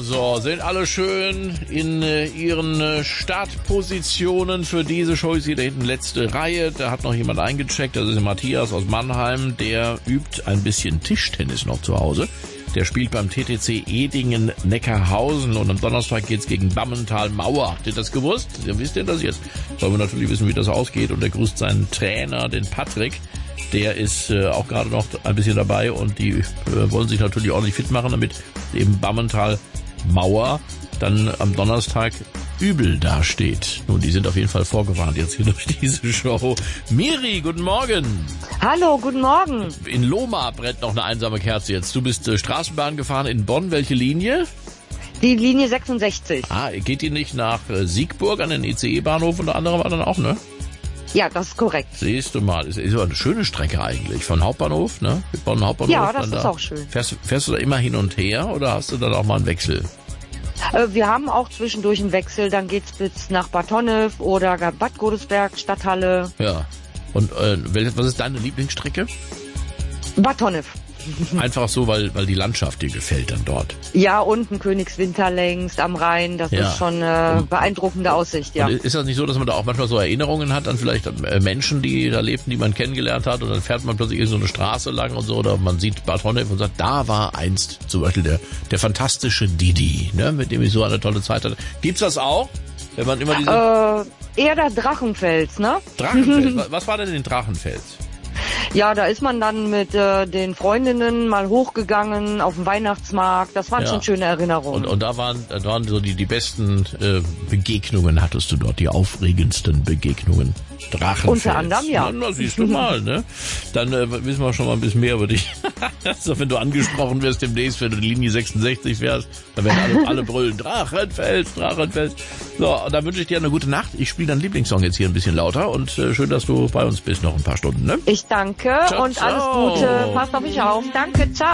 so, sind alle schön in ihren Startpositionen für diese Show. Ich sehe da hinten letzte Reihe, da hat noch jemand eingecheckt, das ist der Matthias aus Mannheim, der übt ein bisschen Tischtennis noch zu Hause. Der spielt beim TTC Edingen-Neckarhausen und am Donnerstag geht's gegen Bammental-Mauer. Habt ihr das gewusst? Ja, wisst ihr das jetzt? Sollen wir natürlich wissen, wie das ausgeht, und er grüßt seinen Trainer, den Patrick. Der ist auch gerade noch ein bisschen dabei und die wollen sich natürlich ordentlich fit machen, damit eben Bammental-Mauer dann am Donnerstag übel dasteht. Nun, die sind auf jeden Fall vorgewarnt jetzt hier durch diese Show. Miri, guten Morgen. Hallo, guten Morgen. In Lohmar brennt noch eine einsame Kerze jetzt. Du bist Straßenbahn gefahren in Bonn. Welche Linie? Die Linie 66. Geht die nicht nach Siegburg an den ICE-Bahnhof unter anderem dann auch, ne? Ja, das ist korrekt. Siehst du mal, ist aber eine schöne Strecke eigentlich. Von Hauptbahnhof, ne? Bonn Hauptbahnhof. Ja, das ist auch schön. Fährst du da immer hin und her oder hast du dann auch mal einen Wechsel? Wir haben auch zwischendurch einen Wechsel. Dann geht's bis nach Bad Honnef oder Bad Godesberg, Stadthalle. Ja. Und was ist deine Lieblingsstrecke? Bad Honnef. Einfach so, weil die Landschaft dir gefällt dann dort. Ja, unten Königswinter längst am Rhein, das ist schon beeindruckende Aussicht, ja. Und ist das nicht so, dass man da auch manchmal so Erinnerungen hat an vielleicht Menschen, die da lebten, die man kennengelernt hat, und dann fährt man plötzlich so eine Straße lang und so, oder man sieht Bad Honnef und sagt, da war einst zum Beispiel der fantastische Didi, ne, mit dem ich so eine tolle Zeit hatte. Gibt's das auch? Wenn man immer diese... Eher der Drachenfels, ne? Drachenfels? Was war denn in Drachenfels? Ja, da ist man dann mit den Freundinnen mal hochgegangen auf den Weihnachtsmarkt. Das waren schon schöne Erinnerungen. Und da waren so die besten Begegnungen hattest du dort, die aufregendsten Begegnungen. Drachenfels. Unter anderem, ja. Na, siehst du mal, ne? Dann wissen wir schon mal ein bisschen mehr über dich. Also, wenn du angesprochen wirst demnächst, wenn du die Linie 66 fährst, dann werden alle brüllen, Drachenfels, Drachenfels. So, und dann wünsche ich dir eine gute Nacht. Ich spiele deinen Lieblingssong jetzt hier ein bisschen lauter und schön, dass du bei uns bist noch ein paar Stunden, ne? Ich danke. Ciao, und alles Gute. Passt auf mich auf. Danke, ciao.